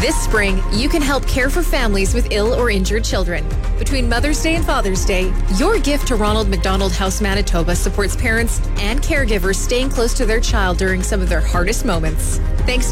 This spring, you can help care for families with ill or injured children. Between Mother's Day and Father's Day, your gift to Ronald McDonald House Manitoba supports parents and caregivers staying close to their child during some of their hardest moments. Thanks